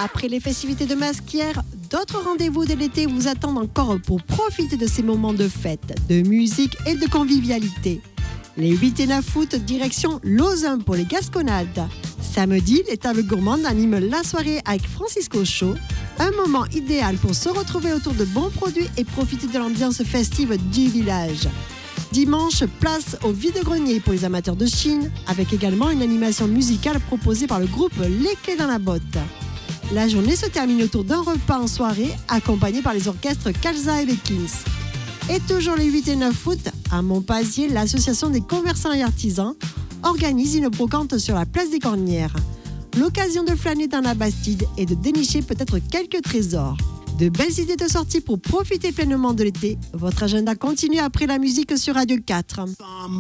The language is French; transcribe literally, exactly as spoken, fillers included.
Après les festivités de Masquière, d'autres rendez-vous de l'été vous attendent encore pour profiter de ces moments de fête, de musique et de convivialité. Les huit et neuf août, direction Lausanne pour les Gasconnades. Samedi, les tables gourmandes animent la soirée avec Francisco Show, un moment idéal pour se retrouver autour de bons produits et profiter de l'ambiance festive du village. Dimanche, place au vide-grenier pour les amateurs de Chine, avec également une animation musicale proposée par le groupe Les Clés dans la Botte. La journée se termine autour d'un repas en soirée, accompagné par les orchestres Calza et Bekins. Et toujours les huit et neuf août, à Montpazier, l'association des commerçants et artisans organise une brocante sur la place des Cornières. L'occasion de flâner dans la Bastide et de dénicher peut-être quelques trésors. De belles idées de sortie pour profiter pleinement de l'été. Votre agenda continue après la musique sur Radio quatre.